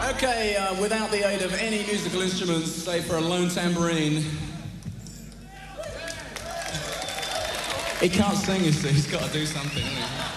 Okay, without the aid of any musical instruments, save for a lone tambourine. He can't sing, you see. He's got to do something, hasn't he?